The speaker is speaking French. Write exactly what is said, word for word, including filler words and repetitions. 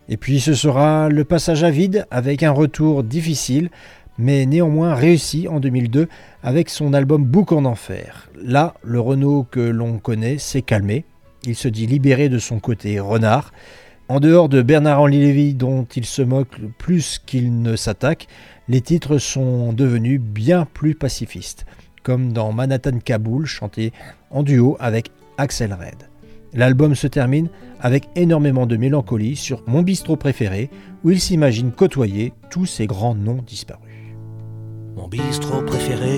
Et puis ce sera le passage à vide avec un retour difficile, mais néanmoins réussi en deux mille deux avec son album Bouc en enfer. Là, le Renaud que l'on connaît s'est calmé. Il se dit libéré de son côté renard. En dehors de Bernard-Henri Lévy dont il se moque plus qu'il ne s'attaque, les titres sont devenus bien plus pacifistes, comme dans Manhattan Kaboul chanté en duo avec Axel Red. L'album se termine avec énormément de mélancolie sur Mon bistrot préféré, où il s'imagine côtoyer tous ces grands noms disparus. Mon bistrot préféré,